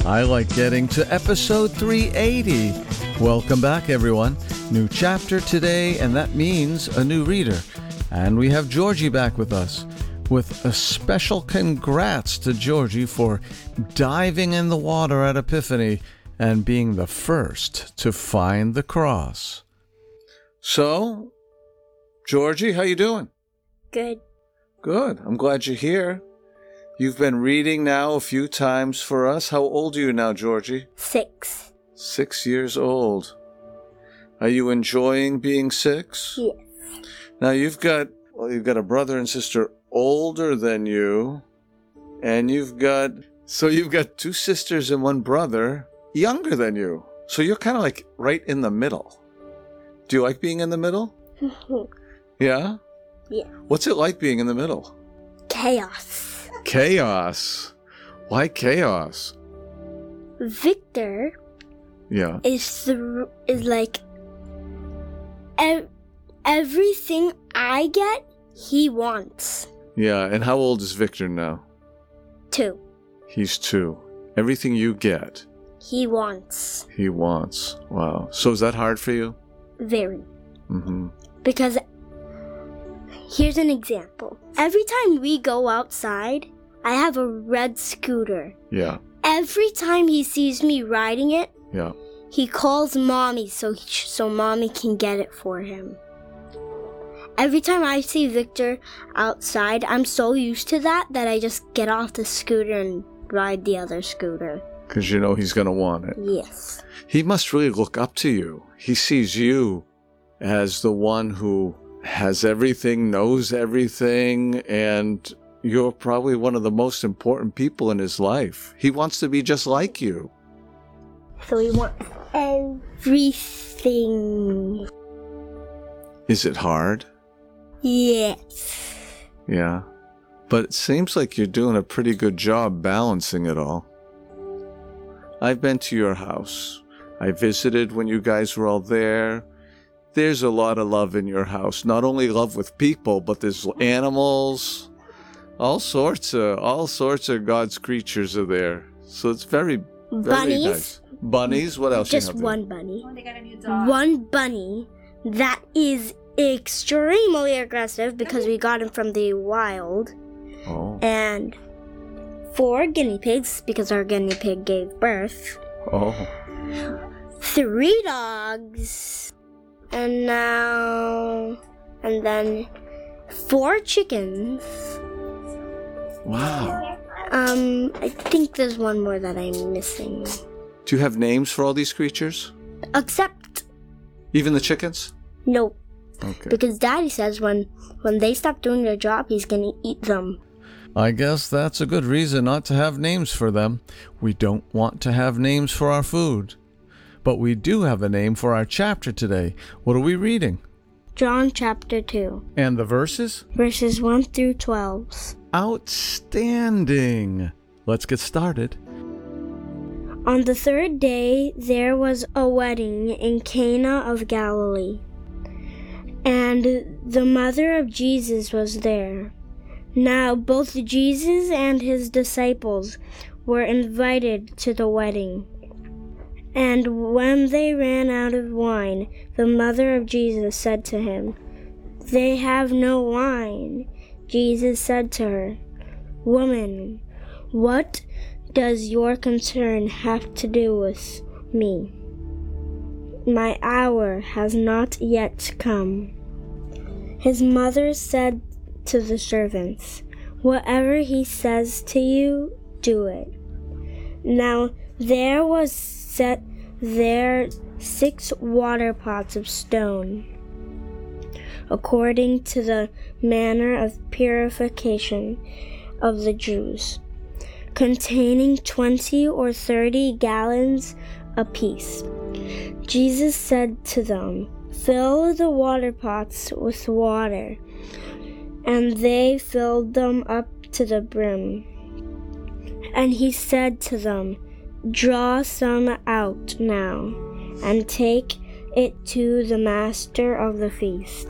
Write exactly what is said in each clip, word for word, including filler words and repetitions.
I like getting to episode three eighty. Welcome back, everyone. New chapter today, and that means a new reader. And we have Georgie back with us, with a special congrats to Georgie for diving in the water at Epiphany and being the first to find the cross. So, Georgie, how you doing? Good. Good. I'm glad you're here. You've been reading now a few times for us. How old are you now, Georgie? Six. Six years old. Are you enjoying being six? Yes. Now you've got, well, you've got a brother and sister older than you, and you've got, so you've got two sisters and one brother younger than you. So you're kind of like right in the middle. Do you like being in the middle? Yeah? Yeah. What's it like being in the middle? Chaos. Chaos. Why chaos? Victor Yeah. is the, is like ev- everything I get, he wants. Yeah, and how old is Victor now? Two. He's two. Everything you get, He wants. he wants. Wow. So is that hard for you? Very. Mm-hmm. Because here's an example. Every time we go outside, I have a red scooter. Yeah. Every time he sees me riding it, Yeah. he calls mommy so he, so mommy can get it for him. Every time I see Victor outside, I'm so used to that that I just get off the scooter and ride the other scooter. Because you know he's going to want it. Yes. He must really look up to you. He sees you as the one who has everything, knows everything, and you're probably one of the most important people in his life. He wants to be just like you. So he wants everything. Is it hard? Yes. Yeah. But it seems like you're doing a pretty good job balancing it all. I've been to your house. I visited when you guys were all there. There's a lot of love in your house. Not only love with people, but there's animals. All sorts of all sorts of God's creatures are there. So it's very, very Bunnies. nice. Bunnies? What else Just you have one bunny. Oh, they got a new dog. One bunny that is extremely aggressive because we got him from the wild. there? Oh. And four guinea pigs because our guinea pig gave birth. Oh. Three dogs. And now... And then four chickens. Wow. Um, I think there's one more that I'm missing. Do you have names for all these creatures? Except, Even the chickens? no, Okay. because Daddy says when when they stop doing their job, he's gonna eat them. I guess that's a good reason not to have names for them. We don't want to have names for our food. But we do have a name for our chapter today. What are we reading? John chapter two, And the verses? verses one through twelve. Outstanding! Let's get started. On the third day, there was a wedding in Cana of Galilee, and the mother of Jesus was there. Now, both Jesus and his disciples were invited to the wedding. And when they ran out of wine, the mother of Jesus said to him, "They have no wine." Jesus said to her, "Woman, what does your concern have to do with me? My hour has not yet come." His mother said to the servants, "Whatever he says to you, do it." Now there was set there six water pots of stone, according to the manner of purification of the Jews, containing twenty or thirty gallons apiece. Jesus said to them, "Fill the water pots with water." And they filled them up to the brim. And he said to them, "Draw some out now, and take it to the master of the feast."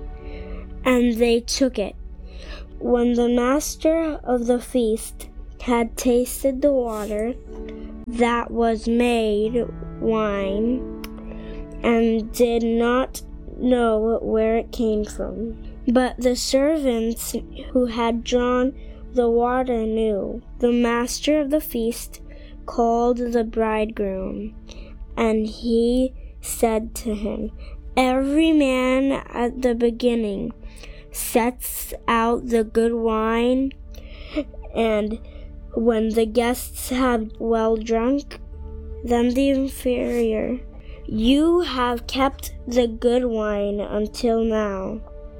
And they took it. When the master of the feast had tasted the water, that was made wine and did not know where it came from. But the servants who had drawn the water knew. The master of the feast called the bridegroom, and he said to him, "Every man at the beginning sets out the good wine, and when the guests have well drunk, then the inferior. You have kept the good wine until now."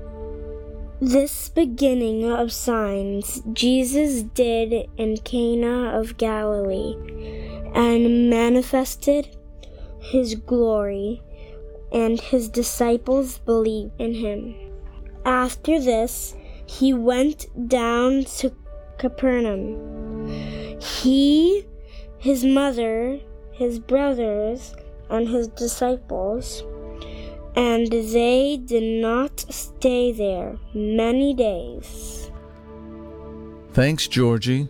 This beginning of signs Jesus did in Cana of Galilee, and manifested his glory, and his disciples believed in him. After this, he went down to Capernaum. He, his mother, his brothers, and his disciples, and they did not stay there many days. Thanks, Georgie.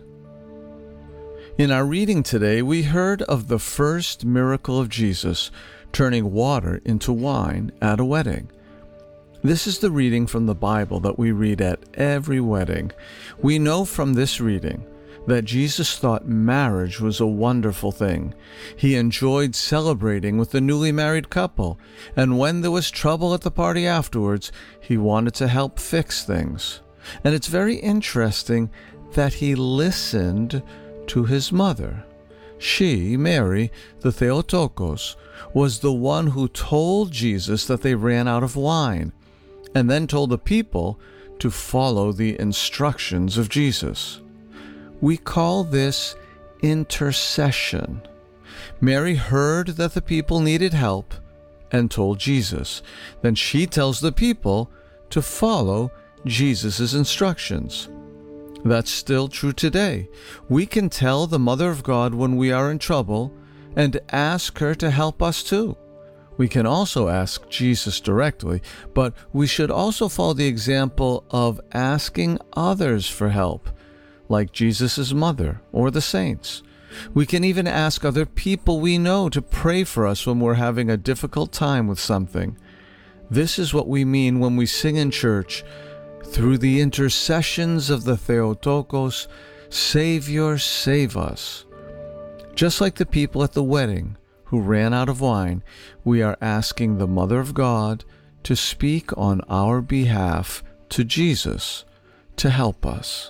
In our reading today, we heard of the first miracle of Jesus, turning water into wine at a wedding. This is the reading from the Bible that we read at every wedding. We know from this reading that Jesus thought marriage was a wonderful thing. He enjoyed celebrating with the newly married couple, and when there was trouble at the party afterwards, he wanted to help fix things. And it's very interesting that he listened to his mother. She, Mary, the Theotokos, was the one who told Jesus that they ran out of wine, and then told the people to follow the instructions of Jesus. We call this intercession. Mary heard that the people needed help and told Jesus. Then she tells the people to follow Jesus' instructions. That's still true today. We can tell the Mother of God when we are in trouble and ask her to help us too. We can also ask Jesus directly, but we should also follow the example of asking others for help, like Jesus' mother or the saints. We can even ask other people we know to pray for us when we're having a difficult time with something. This is what we mean when we sing in church, "Through the intercessions of the Theotokos, Savior, save us." Just like the people at the wedding who ran out of wine, we are asking the Mother of God to speak on our behalf to Jesus to help us.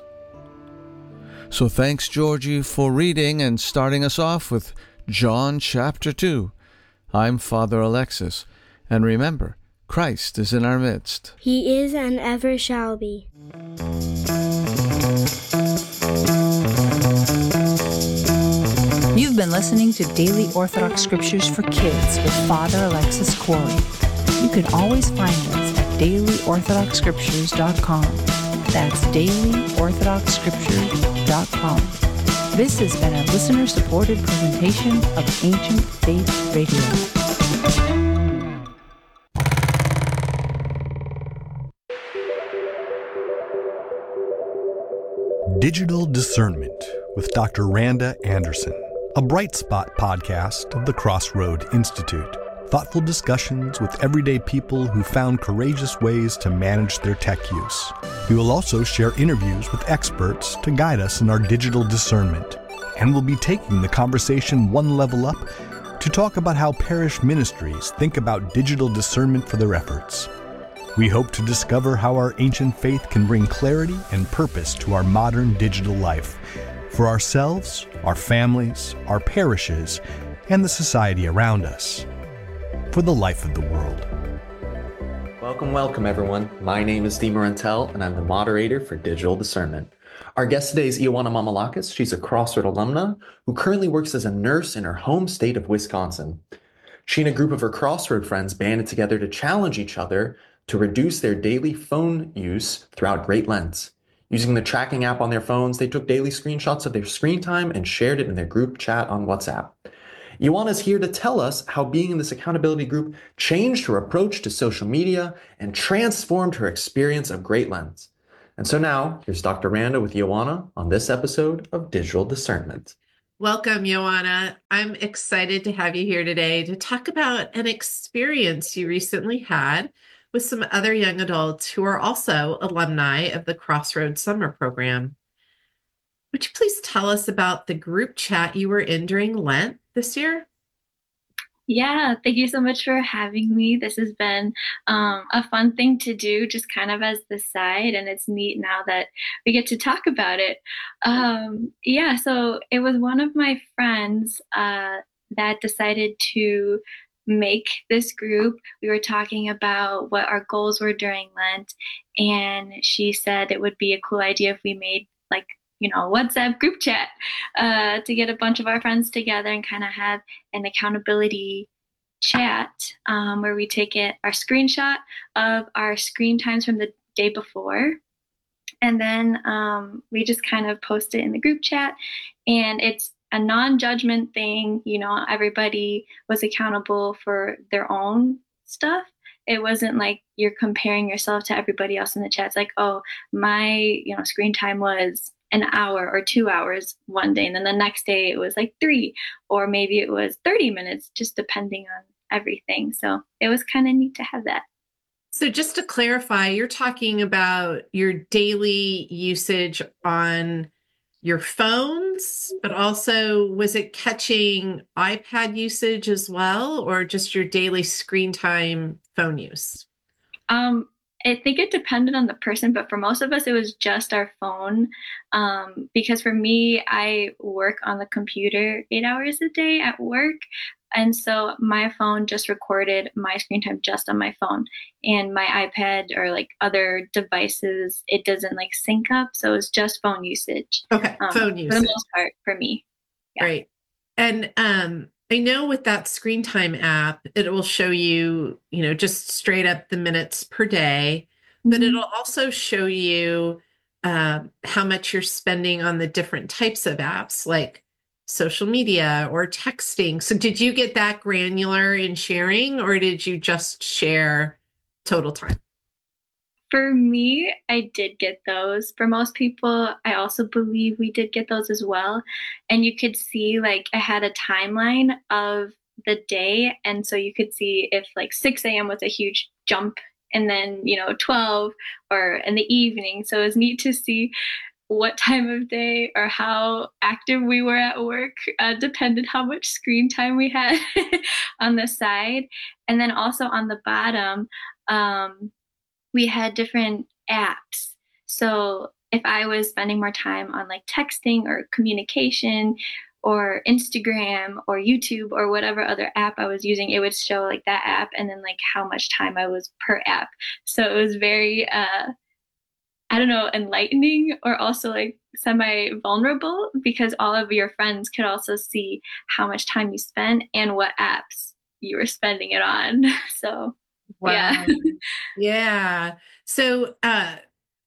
So thanks, Georgie, for reading and starting us off with John chapter two. I'm Father Alexis, and remember, Christ is in our midst. He is and ever shall be. You've been listening to Daily Orthodox Scriptures for Kids with Father Alexis Corey. You can always find us at daily orthodox scriptures dot com. That's daily orthodox scriptures dot com. This has been a listener-supported presentation of Ancient Faith Radio. Digital Discernment with Doctor Randa Anderson, a Bright Spot podcast of the Crossroad Institute. Thoughtful discussions with everyday people who found courageous ways to manage their tech use. We will also share interviews with experts to guide us in our digital discernment. And we'll be taking the conversation one level up to talk about how parish ministries think about digital discernment for their efforts. We hope to discover how our ancient faith can bring clarity and purpose to our modern digital life, for ourselves, our families, our parishes, and the society around us, for the life of the world. Welcome, welcome everyone. My name is Dee Marantel, and I'm the moderator for Digital Discernment. Our guest today is Ioana Mamalakis. She's a Crossroad alumna who currently works as a nurse in her home state of Wisconsin. She and a group of her Crossroad friends banded together to challenge each other to reduce their daily phone use throughout Great Lent. Using the tracking app on their phones, they took daily screenshots of their screen time and shared it in their group chat on WhatsApp. Ioana is here to tell us how being in this accountability group changed her approach to social media and transformed her experience of Great Lent. And so now, here's Doctor Randa with Ioana on this episode of Digital Discernment. Welcome, Joanna. I'm excited to have you here today to talk about an experience you recently had with some other young adults who are also alumni of the Crossroads Summer Program. Would you please tell us about the group chat you were in during Lent this year? Yeah, thank you so much for having me. This has been um, a fun thing to do, just kind of as the side, and it's neat now that we get to talk about it. Um, yeah, so it was one of my friends uh, that decided to make this group. We were talking about what our goals were during Lent, and she said it would be a cool idea if we made like you know, WhatsApp group chat uh, to get a bunch of our friends together and kind of have an accountability chat um, where we take it our screenshot of our screen times from the day before. And then um, we just kind of post it in the group chat. And it's a non-judgment thing. You know, everybody was accountable for their own stuff. It wasn't like you're comparing yourself to everybody else in the chat. It's like, oh, my, you know, screen time was an hour or two hours one day. And then the next day it was like three, or maybe it was thirty minutes, just depending on everything. So it was kind of neat to have that. So just to clarify, you're talking about your daily usage on your phones, but also was it catching iPad usage as well, or just your daily screen time phone use? Um, I think it depended on the person, but for most of us, it was just our phone. Um, because for me, I work on the computer eight hours a day at work. And so my phone just recorded my screen time just on my phone, and my iPad or like other devices, it doesn't like sync up. So it's just phone usage. Okay, um, phone usage. For the most part for me. Yeah. Right. And um, I know with that screen time app, it will show you, you know, just straight up the minutes per day, but Mm-hmm. it'll also show you um, how much you're spending on the different types of apps like social media or texting. So did you get that granular in sharing, or did you just share total time? For me, I did get those. For most people, I also believe we did get those as well. And you could see, like, I had a timeline of the day. And so you could see if, like, six a.m. was a huge jump, and then, you know, twelve or in the evening. So it was neat to see what time of day or how active we were at work uh, depended how much screen time we had on the side. And then also on the bottom, um, we had different apps. So if I was spending more time on like texting or communication or Instagram or YouTube or whatever other app I was using, it would show like that app and then like how much time I was per app. So it was very, uh, I don't know, enlightening or also like semi vulnerable, because all of your friends could also see how much time you spend and what apps you were spending it on. So Wow. yeah. Yeah. So uh,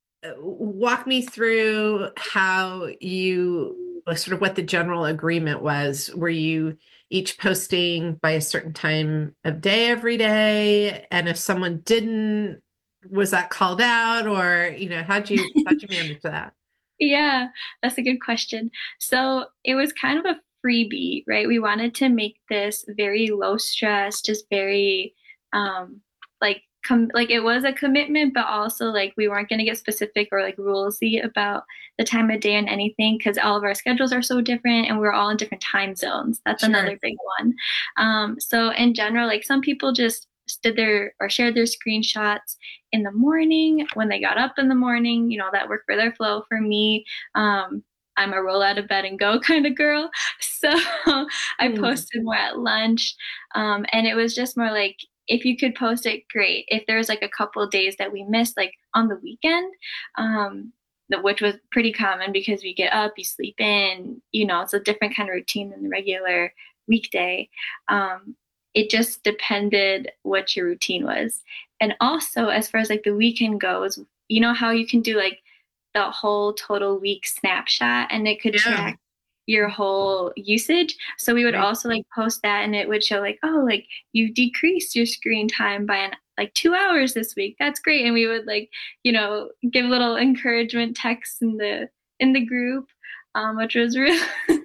walk me through how you, sort of what the general agreement was. Were you each posting by a certain time of day every day? And if someone didn't, was that called out, or, you know, how'd you, how'd you manage that? Yeah, that's a good question. So it was kind of a freebie, right? We wanted to make this very low stress, just very um like com- like it was a commitment, but also like we weren't going to get specific or like rulesy about the time of day and anything, because all of our schedules are so different and we're all in different time zones. That's Sure. another big one. Um, so in general, like some people just did their or shared their screenshots in the morning when they got up in the morning, you know, that worked for their flow. For me, um, I'm a roll out of bed and go kind of girl. So I Mm. posted more at lunch. Um, and it was just more like, if you could post it, great. If there was like a couple of days that we missed, like on the weekend, um, which was pretty common because we get up, you sleep in, you know, it's a different kind of routine than the regular weekday. Um, it just depended what your routine was. And also, as far as like the weekend goes, you know how you can do like the whole total week snapshot and it could Yeah. track your whole usage. So we would Right. also like post that and it would show like, oh, like you decreased your screen time by an, like two hours this week. That's great. And we would like, you know, give little encouragement texts in the in the group, um, which was really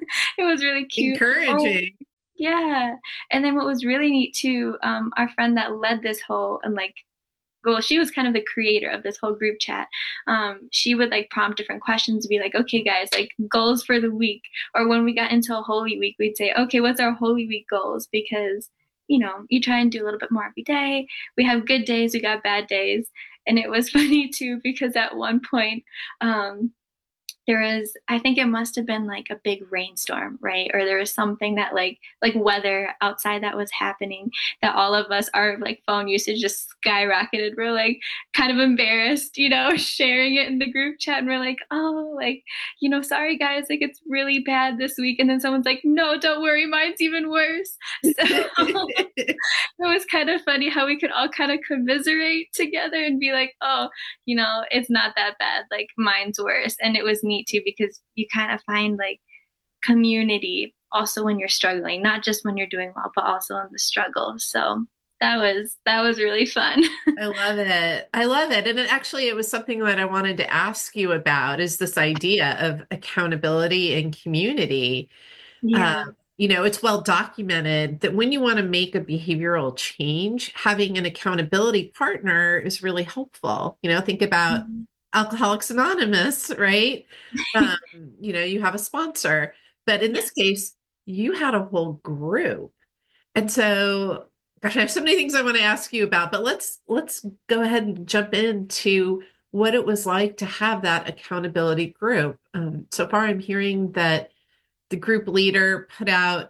It was really cute. Oh, Encouraging. yeah. And then what was really neat too, um, our friend that led this whole and like well, she was kind of the creator of this whole group chat. Um, she would like prompt different questions, be like, okay, guys, like goals for the week. Or when we got into a Holy Week, we'd say, okay, what's our Holy Week goals? Because, you know, you try and do a little bit more every day. We have good days, we got bad days. And it was funny too, because at one point, um, there was, I think it must have been like a big rainstorm, right? Or there was something that like, like weather outside that was happening that all of us, our like phone usage just skyrocketed. We're like kind of embarrassed, you know, sharing it in the group chat. And we're like, oh, like, you know, sorry guys, like it's really bad this week. And then someone's like, no, don't worry, mine's even worse. So it was kind of funny how we could all kind of commiserate together and be like, oh, you know, it's not that bad. Like mine's worse. And it was neat too, because you kind of find like community also when you're struggling, not just when you're doing well, but also in the struggle. So that was, that was really fun. I love it. I love it. And it actually, it was something that I wanted to ask you about is this idea of accountability and community. Yeah. Um, you know, it's well documented that when you want to make a behavioral change, having an accountability partner is really helpful. You know, think about mm-hmm. Alcoholics Anonymous, right? Um, you know, you have a sponsor, but in this case, you had a whole group. And so, gosh, I have so many things I want to ask you about, but let's, let's go ahead and jump into what it was like to have that accountability group. Um, so far, I'm hearing that the group leader put out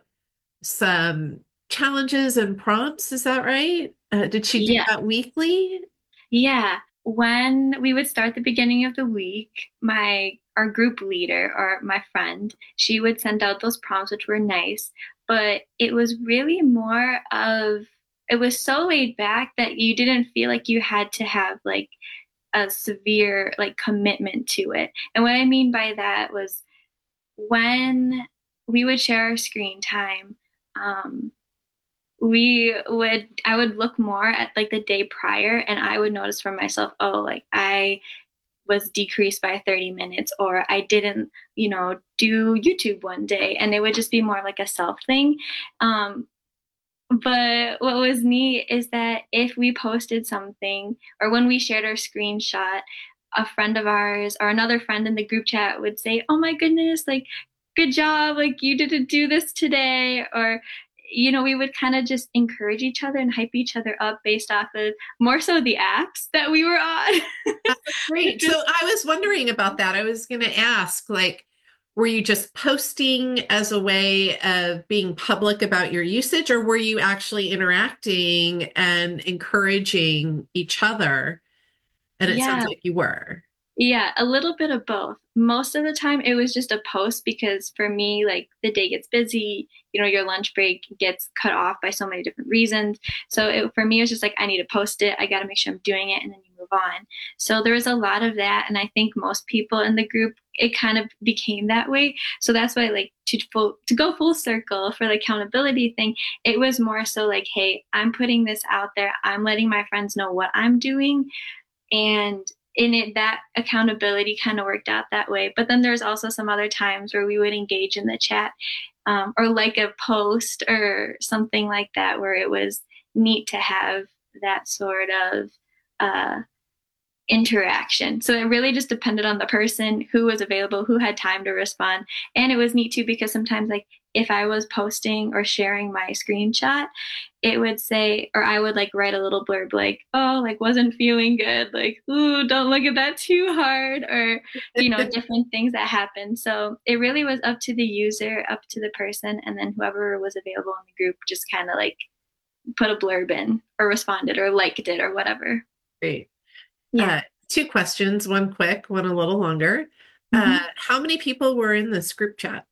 some challenges and prompts. Is that right? Uh, did she do yeah. that weekly? Yeah. When we would start the beginning of the week, my our group leader or my friend, she would send out those prompts, which were nice, but it was really more of, it was so laid back that you didn't feel like you had to have like a severe like commitment to it. And what I mean by that was when we would share our screen time, um, we would, I would look more at like the day prior and I would notice for myself, oh, like I was decreased by thirty minutes or I didn't, you know, do YouTube one day. And it would just be more like a self thing. Um, but what was neat is that if we posted something or when we shared our screenshot, a friend of ours or another friend in the group chat would say, oh my goodness, like, good job. Like you didn't do this today. Or, you know, we would kind of just encourage each other and hype each other up based off of more so the apps that we were on. That's great. So I was wondering about that. I was going to ask, like, were you just posting as a way of being public about your usage, or were you actually interacting and encouraging each other? And it Yeah. sounds like you were. Yeah, a little bit of both. Most of the time it was just a post because for me, like the day gets busy, you know, your lunch break gets cut off by so many different reasons. So it, for me, it was just like, I need to post it. I got to make sure I'm doing it and then you move on. So there was a lot of that. And I think most people in the group, it kind of became that way. So that's why like to full, to go full circle for the accountability thing, it was more so like, hey, I'm putting this out there. I'm letting my friends know what I'm doing. And in it, that accountability kind of worked out that way. But then there's also some other times where we would engage in the chat um, or like a post or something like that, where it was neat to have that sort of uh, interaction. So it really just depended on the person who was available, who had time to respond. And it was neat too, because sometimes like if I was posting or sharing my screenshot, it would say, or I would like write a little blurb like, oh, like wasn't feeling good. Like, ooh, don't look at that too hard, or, you know, different things that happen. So it really was up to the user, up to the person. And then whoever was available in the group just kind of like put a blurb in or responded or liked it or whatever. Great. Yeah. Uh, two questions, one quick, one a little longer. Mm-hmm. Uh, how many people were in this group chat?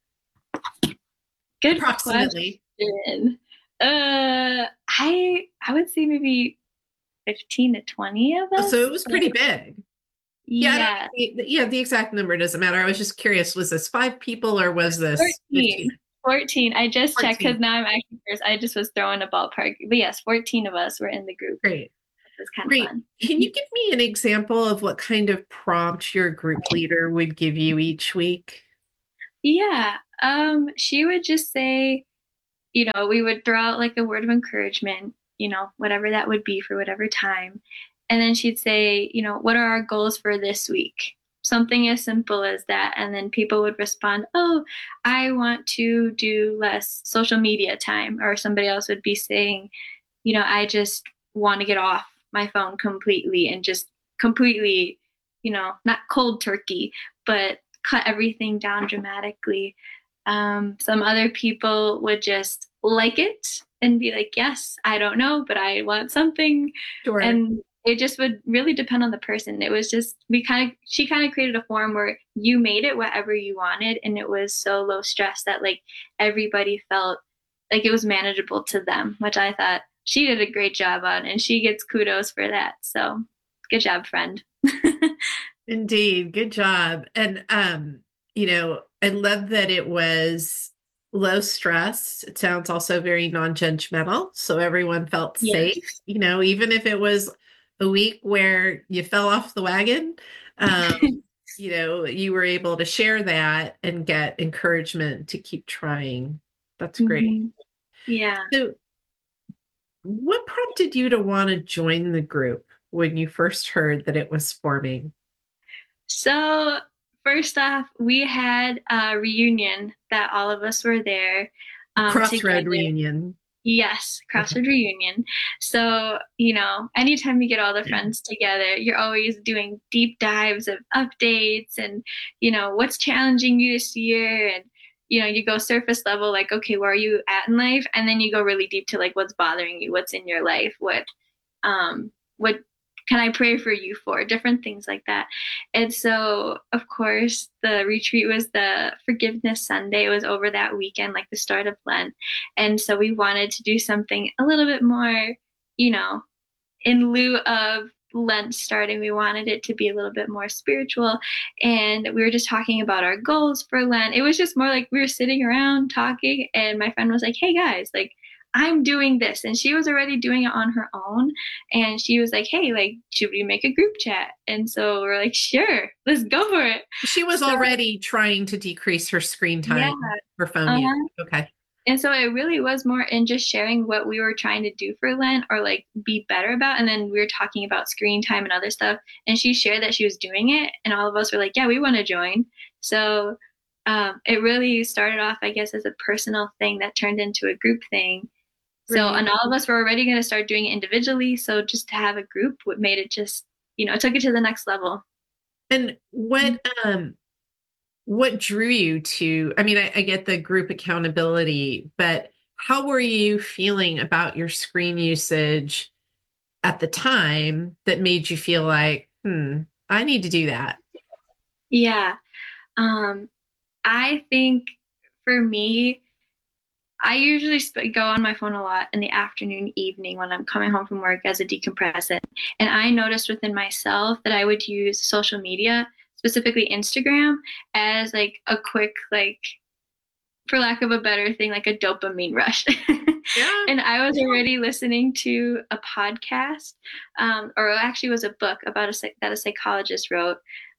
Good Approximately. question. Uh, I I would say maybe fifteen to twenty of us. Oh, so it was pretty big. Yeah. Yeah, yeah, the exact number doesn't matter. I was just curious, was this five people or was this fourteen? fifteen? fourteen. I just checked because now I'm actually first. I just was throwing a ballpark. But yes, fourteen of us were in the group. Great. It was kind Great. of fun. Can you give me an example of what kind of prompt your group leader would give you each week? Yeah. Um, she would just say, you know, we would throw out like a word of encouragement, you know, whatever that would be for whatever time. And then she'd say, you know, what are our goals for this week? Something as simple as that. And then people would respond, oh, I want to do less social media time. Or somebody else would be saying, you know, I just want to get off my phone completely and just completely, you know, not cold turkey, but cut everything down dramatically. Um, some other people would just like it and be like, yes, I don't know, but I want something. Sure. And it just would really depend on the person. It was just, we kind of, she kind of created a form where you made it whatever you wanted. And it was so low stress that like everybody felt like it was manageable to them, which I thought she did a great job on, and she gets kudos for that. So good job, friend. Indeed. Good job. And, um, you know, I love that it was low stress. It sounds also very non-judgmental. So everyone felt Yes. safe, you know, even if it was a week where you fell off the wagon, um, you know, you were able to share that and get encouragement to keep trying. That's great. Mm-hmm. Yeah. So what prompted you to want to join the group when you first heard that it was forming? So first off, we had a reunion that all of us were there. Um, Crossroad together. reunion. Yes, Crossroad reunion. So, you know, anytime you get all the friends together, you're always doing deep dives of updates and, you know, what's challenging you this year. And, you know, you go surface level, like, okay, where are you at in life? And then you go really deep to like, what's bothering you? What's in your life? What, um, what can I pray for you for? Different things like that. And so, of course, the retreat was the Forgiveness Sunday. It was over that weekend, like the start of Lent. And so we wanted to do something a little bit more, you know, in lieu of Lent starting, we wanted it to be a little bit more spiritual. And we were just talking about our goals for Lent. It was just more like we were sitting around talking, and my friend was like, hey guys, like, I'm doing this. And she was already doing it on her own. And she was like, hey, like, should we make a group chat? And so we're like, sure, let's go for it. She was so, already trying to decrease her screen time, yeah, her phone uh-huh. use. Okay. And so it really was more in just sharing what we were trying to do for Lent or like be better about. And then we were talking about screen time and other stuff. And she shared that she was doing it. And all of us were like, yeah, we want to join. So um, it really started off, I guess, as a personal thing that turned into a group thing. So, and all of us were already going to start doing it individually. So just to have a group, what made it just, you know, it took it to the next level. And what, um, what drew you to, I mean, I, I get the group accountability, but how were you feeling about your screen usage at the time that made you feel like, hmm, I need to do that? Yeah. Um, I think for me, I usually sp- go on my phone a lot in the afternoon, evening when I'm coming home from work as a decompressant. And I noticed within myself that I would use social media, specifically Instagram, as like a quick, like, for lack of a better thing, like a dopamine rush. Yeah. And I was already listening to a podcast, um, or actually it was a book about a that a psychologist wrote.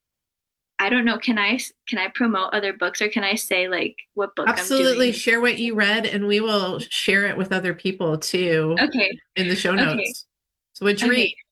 I don't know. Can I can I promote other books, or can I say like what book? Absolutely. I'm doing? Share what you read, and we will share it with other people too. Okay. In the show notes. Okay. So what'd you okay. read?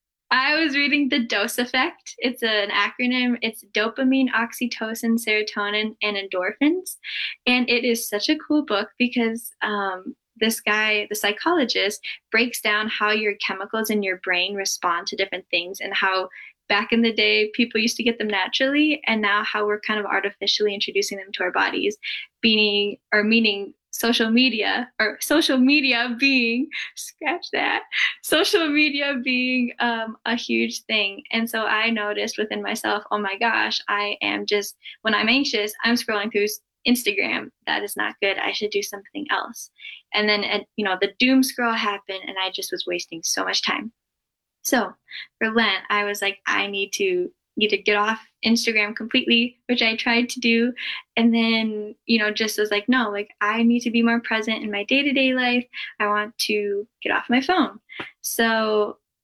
I was reading The Dose Effect. It's an acronym. It's dopamine, oxytocin, serotonin, and endorphins. And it is such a cool book because um, this guy, the psychologist, breaks down how your chemicals in your brain respond to different things, and how back in the day, people used to get them naturally, and now how we're kind of artificially introducing them to our bodies, meaning or meaning social media or social media being scratch that social media being um, a huge thing. And so I noticed within myself, oh my gosh, I am just, when I'm anxious, I'm scrolling through Instagram. That is not good. I should do something else. And then, you know, the doom scroll happened, and I just was wasting so much time. So for Lent, I was like, I need to either get off Instagram completely, which I tried to do. And then, you know, just was like, no, like I need to be more present in my day-to-day life. I want to get off my phone. So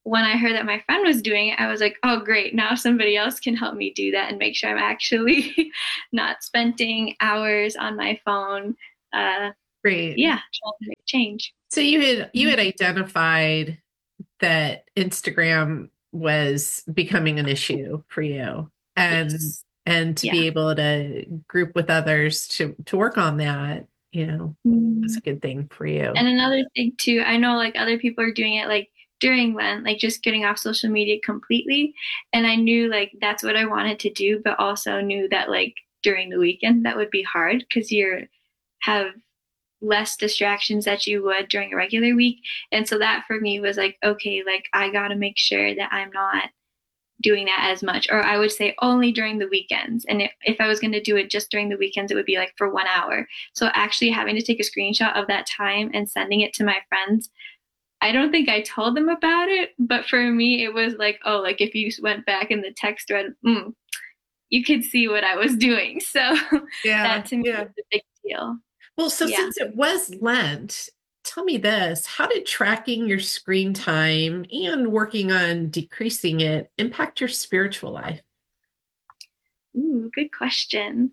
when I heard that my friend was doing it, I was like, oh, great. Now somebody else can help me do that and make sure I'm actually not spending hours on my phone. Uh, Great. yeah, trying to make change. So you had you had identified that Instagram was becoming an issue for you, and Yes. and to Yeah. be able to group with others to to work on that, you know, was a good thing for you. And another thing too, I know like other people are doing it like during Lent, like just getting off social media completely. And I knew like that's what I wanted to do, but also knew that like during the weekend that would be hard because you're have less distractions that you would during a regular week. And so that for me was like, okay, like I got to make sure that I'm not doing that as much, or I would say only during the weekends. And if, if I was going to do it just during the weekends, it would be like for one hour. So actually having to take a screenshot of that time and sending it to my friends, I don't think I told them about it, but for me, it was like, oh, like if you went back in the text thread, mm, you could see what I was doing. So Yeah, that to me yeah. was a big deal. Well, so Yeah. since it was Lent, tell me this, how did tracking your screen time and working on decreasing it impact your spiritual life? Ooh, good question.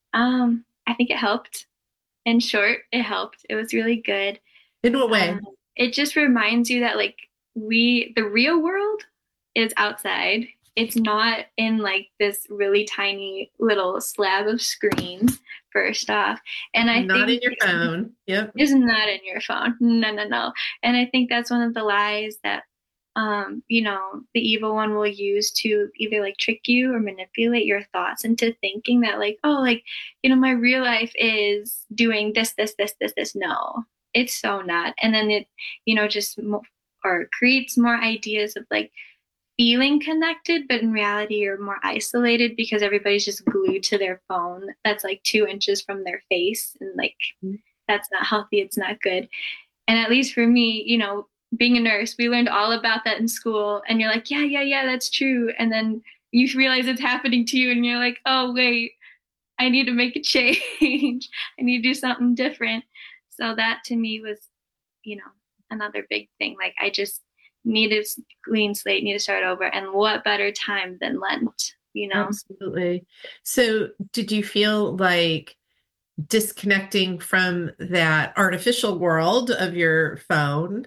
Um, I think it helped. In short, it helped. It was really good. In what way? Um, it just reminds you that like we, the real world is outside. It's not in like this really tiny little slab of screen, first off. And I Not think in your phone. Yep. it's not in your phone. No, no, no. And I think that's one of the lies that, um, you know, the evil one will use to either like trick you or manipulate your thoughts into thinking that like, oh, like, you know, my real life is doing this, this, this, this, this. No, it's so not. And then it, you know, just mo- or creates more ideas of like feeling connected, but in reality you're more isolated because everybody's just glued to their phone that's like two inches from their face, and like that's not healthy, it's not good. And at least for me, you know, being a nurse, we learned all about that in school, and you're like, yeah, yeah, yeah, that's true. And then you realize it's happening to you and you're like, oh wait, I need to make a change. I need to do something different. So that to me was, you know, another big thing. Like I just need a clean slate, need to start over. And what better time than Lent, you know? Absolutely. So did you feel like disconnecting from that artificial world of your phone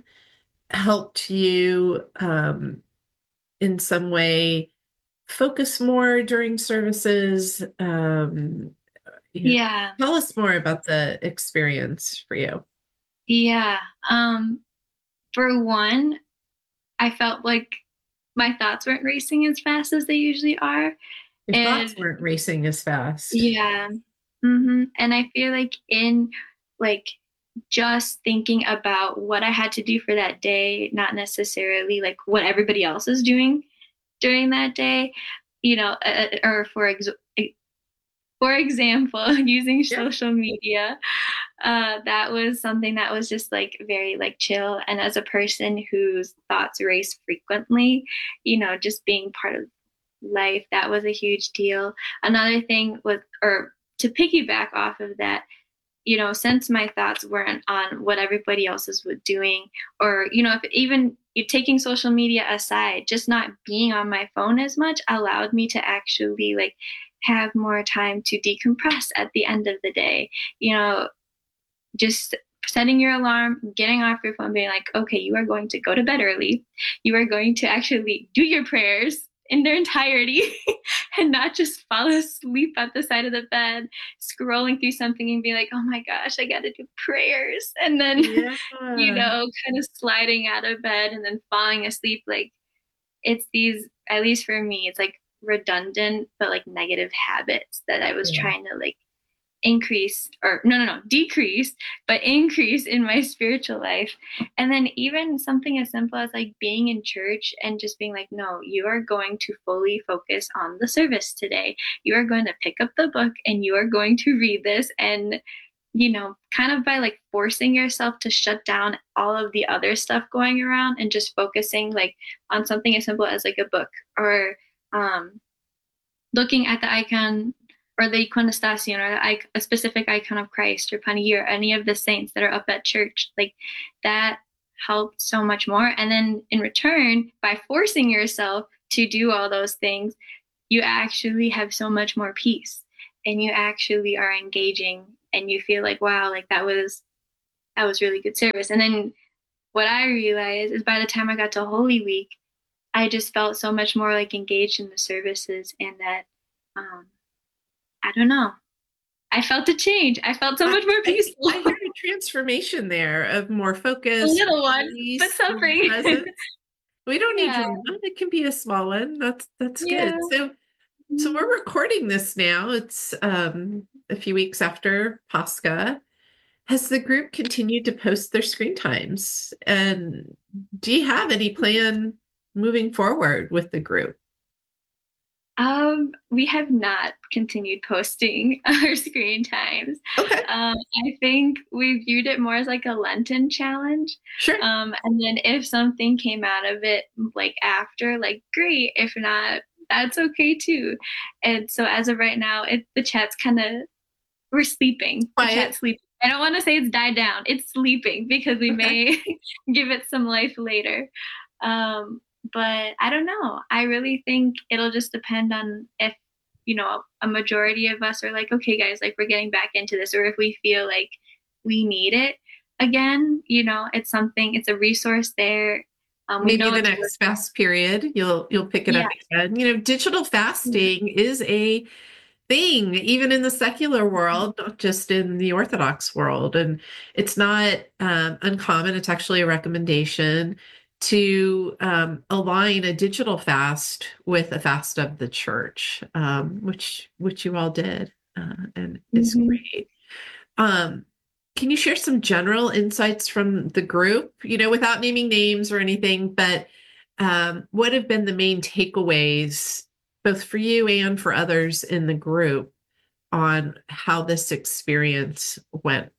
helped you um, in some way focus more during services? Um, you know, Yeah. Tell us more about the experience for you. Yeah. Um, for one, I felt like my thoughts weren't racing as fast as they usually are. Your And thoughts weren't racing as fast. yeah. Mm-hmm. And I feel like in like just thinking about what I had to do for that day, not necessarily like what everybody else is doing during that day, you know, uh, or for ex- for example, using Yeah. social media, uh, that was something that was just like very like chill. And as a person whose thoughts race frequently, you know, just being part of life, that was a huge deal. Another thing was, or to piggyback off of that, you know, since my thoughts weren't on what everybody else is doing, or, you know, if even you taking social media aside, just not being on my phone as much allowed me to actually like have more time to decompress at the end of the day. You know, just setting your alarm, getting off your phone, being like, okay, you are going to go to bed early. You are going to actually do your prayers in their entirety and not just fall asleep at the side of the bed, scrolling through something and be like, oh my gosh, I got to do prayers. And then, Yeah. you know, kind of sliding out of bed and then falling asleep. Like it's these, at least for me, it's like redundant, but like negative habits that I was Yeah. trying to like increase or no no no decrease but increase in my spiritual life. And then even something as simple as like being in church and just being like, no, you are going to fully focus on the service today. You are going to pick up the book and you are going to read this. And you know, kind of by like forcing yourself to shut down all of the other stuff going around and just focusing like on something as simple as like a book, or um looking at the icon or the iconostation, or the, a specific icon of Christ or Panier, or any of the saints that are up at church, like that helped so much more. And then in return, by forcing yourself to do all those things, you actually have so much more peace, and you actually are engaging, and you feel like, wow, like that was, that was really good service. And then what I realized is by the time I got to Holy Week, I just felt so much more like engaged in the services, and that, um, I don't know, I felt a change. I felt so much more peaceful. I, I heard a transformation there of more focus. A little one, but suffering. We don't need Yeah. drama. It can be a small one. That's that's Yeah. good. So so we're recording this now. It's um a few weeks after Pascha. Has the group continued to post their screen times? And do you have any plan moving forward with the group? Um, we have not continued posting our screen times. Okay. Um, I think we viewed it more as like a Lenten challenge. Sure. Um, and then if something came out of it like after, like great. If not, that's okay too. And so as of right now, it the chat's kind of, we're sleeping. The Quiet. chat's sleeping. I don't want to say it's died down. It's sleeping because we Okay. may give it some life later. Um, but I don't know. I really think it'll just depend on if, you know, a majority of us are like, okay, guys, like we're getting back into this, or if we feel like we need it again. You know, it's something, it's a resource there. Um, we Maybe know the it's next fast period, you'll you'll pick it up again. You know, digital fasting is a thing, even in the secular world, not just in the Orthodox world. And it's not um, uncommon. It's actually a recommendation to um, align a digital fast with a fast of the church, um, which which you all did, uh, and it's Mhm. great. Um, can you share some general insights from the group? You know, without naming names or anything, but um, what have been the main takeaways, both for you and for others in the group, on how this experience went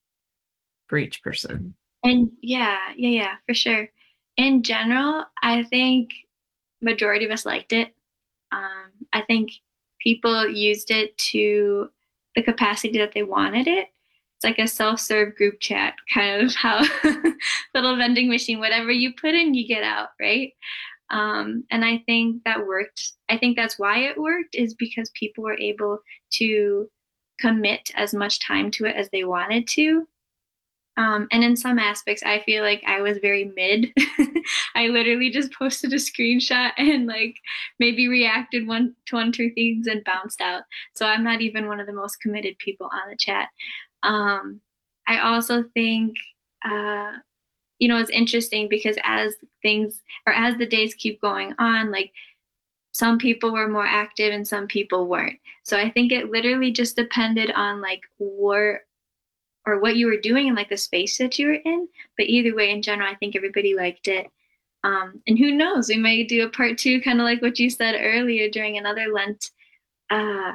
for each person? And yeah, yeah, yeah, for sure. In general, I think majority of us liked it. Um, I think people used it to the capacity that they wanted it. It's like a self-serve group chat, kind of how little vending machine, whatever you put in, you get out, right? Um, and I think that worked. I think that's why it worked, is because people were able to commit as much time to it as they wanted to. Um, and in some aspects, I feel like I was very mid. I literally just posted a screenshot and like maybe reacted one to one, two things and bounced out. So I'm not even one of the most committed people on the chat. Um, I also think, uh, you know, it's interesting because as things, or as the days keep going on, like some people were more active and some people weren't. So I think it literally just depended on like where, or what you were doing and like the space that you were in. But either way, in general, I think everybody liked it. Um, and who knows, we may do a part two, kind of like what you said earlier, during another Lent uh,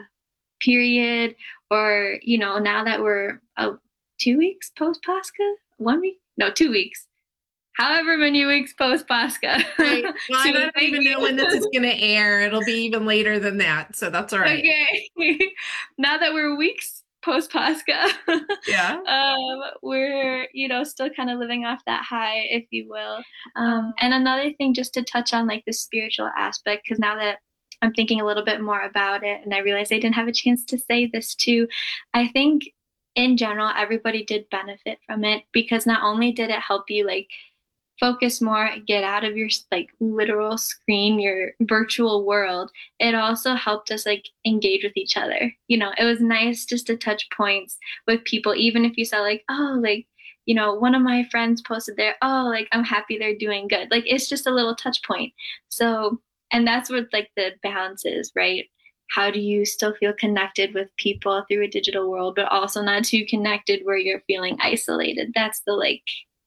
period, or, you know, now that we're uh, two weeks post Pascha, one week, no, two weeks, however many weeks post Pascha. Right. Well, I don't even know when this is going going to air. It'll be even later than that. So that's all right. Okay. Now that we're weeks post Pascha, Yeah. um, we're, you know, still kind of living off that high, if you will. Um, and another thing, just to touch on like the spiritual aspect, because now that I'm thinking a little bit more about it, and I realized I didn't have a chance to say this too, I think in general, everybody did benefit from it, because not only did it help you like focus more, get out of your like literal screen, your virtual world, it also helped us like engage with each other. You know, it was nice just to touch points with people, even if you saw like, oh, like, you know, one of my friends posted there, oh, like, I'm happy they're doing good. Like, it's just a little touch point. So, and that's what like the balance is, right? How do you still feel connected with people through a digital world, but also not too connected where you're feeling isolated? That's the like,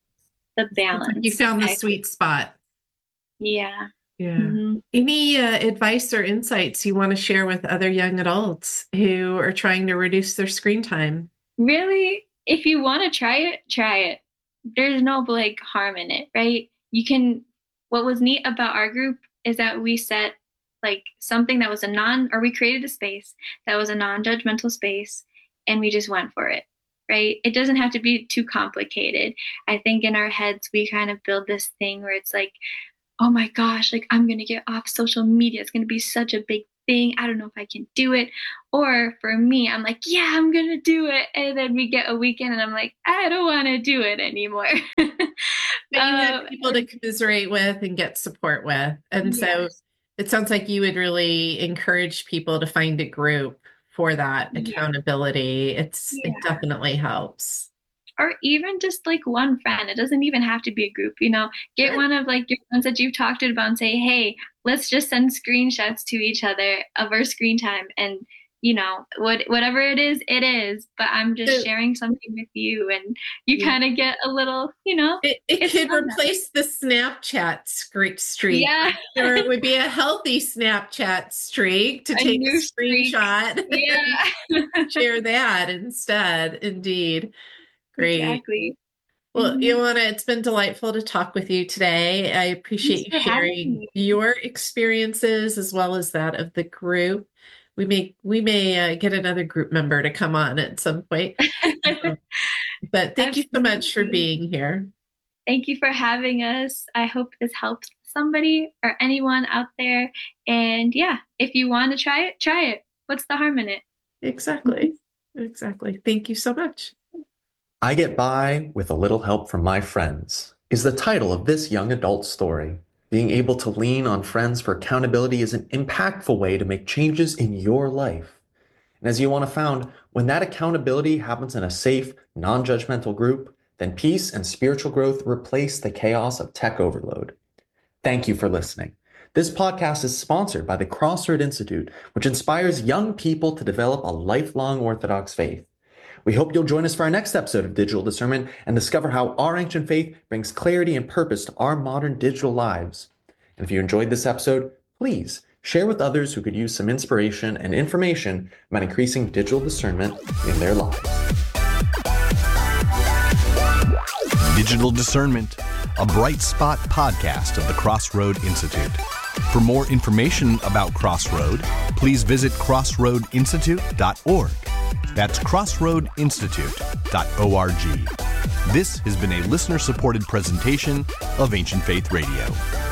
the balance. You found the sweet spot. Yeah. Yeah. Mm-hmm. Any uh, advice or insights you want to share with other young adults who are trying to reduce their screen time? Really, if you want to try it, try it. There's no like harm in it, right? You can, what was neat about our group is that we set like something that was a non, or we created a space that was a non-judgmental space, and we just went for it. right? It doesn't have to be too complicated. I think in our heads, we kind of build this thing where it's like, oh my gosh, like I'm going to get off social media. It's going to be such a big thing. I don't know if I can do it. Or for me, I'm like, yeah, I'm going to do it. And then we get a weekend and I'm like, I don't want to do it anymore. But you have Um, people to commiserate with and get support with. And so Yes. it sounds like you would really encourage people to find a group for that Yeah. accountability. It's it Yeah. definitely helps. Or even just like one friend. It doesn't even have to be a group, you know, get Sure. one of like your friends that you've talked about and say, hey, let's just send screenshots to each other of our screen time. And, you know, what, whatever it is, it is, but I'm just So- sharing something with you. And you Yeah. kind of get a little, you know, It, it It's could fun that replace the Snapchat scre- streak. yeah, Or it would be a healthy Snapchat streak to A take a new streak. screenshot yeah, and share that instead. Indeed. Great. exactly. Well, Mhm. Ioana, it's been delightful to talk with you today. I appreciate Thanks you for having sharing me. your experiences as well as that of the group. We may we may uh, get another group member to come on at some point. Um, But thank you so much for Absolutely. being here. Thank you for having us. I hope this helps somebody or anyone out there. And yeah, if you want to try it, try it. What's the harm in it? Exactly. Exactly. Thank you so much. I Get By with a Little Help from My Friends is the title of this young adult story. Being able to lean on friends for accountability is an impactful way to make changes in your life. And as Ioana found, when that accountability happens in a safe, non-judgmental group, then peace and spiritual growth replace the chaos of tech overload. Thank you for listening. This podcast is sponsored by the Crossroad Institute, which inspires young people to develop a lifelong Orthodox faith. We hope you'll join us for our next episode of Digital Discernment and discover how our ancient faith brings clarity and purpose to our modern digital lives. And if you enjoyed this episode, please share with others who could use some inspiration and information about increasing digital discernment in their lives. Digital Discernment, a Bright Spot podcast of the Crossroad Institute. For more information about Crossroad, please visit crossroad institute dot org. That's crossroad institute dot org. This has been a listener-supported presentation of Ancient Faith Radio.